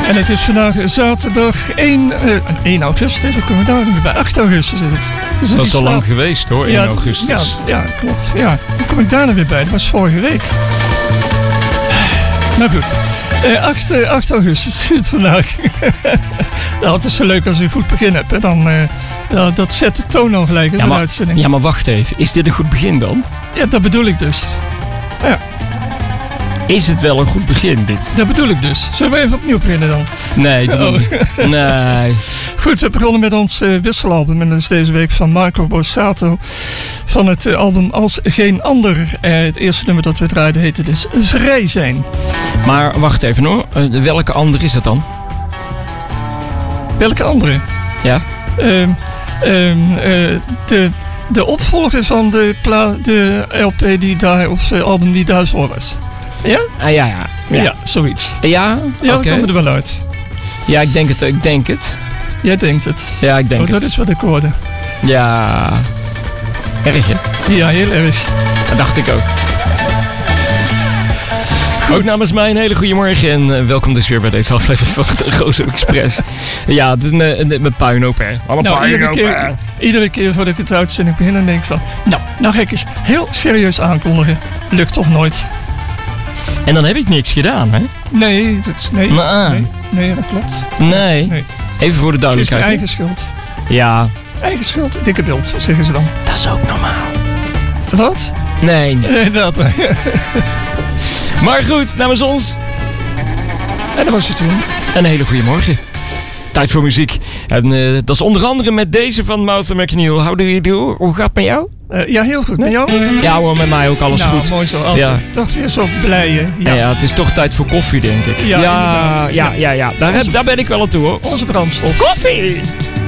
En het is vandaag zaterdag 1 augustus. Dan komen we daar nu bij. 8 augustus is het. Dat is al lang geweest hoor, 1 augustus. Ja, klopt. Ja. Dan kom ik daar weer bij. Dat was vorige week. Maar goed. 8 augustus is het vandaag. Nou, het is zo leuk als je een goed begin hebt. Hè. Dan, dat zet de toon al gelijk in de uitzending. Ja, maar wacht even. Is dit een goed begin dan? Ja, dat bedoel ik dus. Ja. Is het wel een goed begin, dit? Dat bedoel ik dus. Zullen we even opnieuw beginnen dan? Nee, nee. Goed, we begonnen met ons wisselalbum. En dat is deze week van Marco Borsato. Van het album Als Geen Ander. Het eerste nummer dat we draaiden heette dus Vrij Zijn. Maar wacht even hoor. Welke ander is het dan? Welke andere? Ja. De opvolger van de LP die daar, of de album die daar voor was. Ja? Ja, zoiets. Ja? Ja, we komen er wel uit. Ja, ik denk het. Jij denkt het? Ja, ik denk het. Dat is wat ik hoorde. Ja. Erg, hè? Ja, heel erg. Dat dacht ik ook. Goed. Ook namens mij een hele goede morgen en welkom dus weer bij deze aflevering van de Gozo Express. Ja, het is met puinhoop, hè. Iedere keer voordat ik het uitzending begin, dan denk ik van... Nou ga ik eens heel serieus aankondigen. Lukt toch nooit. En dan heb ik niks gedaan, hè? Nee, dat klopt. Nee. Even voor de duidelijkheid. Het is mijn eigen schuld. Ja. Eigen schuld, dikke beeld, zeggen ze dan. Dat is ook normaal. Wat? Nee, niet. Nee, dat. Maar goed, namens ons. En dat was het toen. Een hele goede morgen. Tijd voor muziek. En dat is onder andere met deze van Martha McNeil. How do you do? Hoe gaat het met jou? Ja, heel goed. Met jou? Ja hoor, met mij ook alles goed. Mooi zo. Altijd. Ja. Toch weer zo blij, hè? Ja, het is toch tijd voor koffie, denk ik. Ja, inderdaad. Ja. Daar ben ik wel aan toe, hoor. Onze brandstof. Koffie!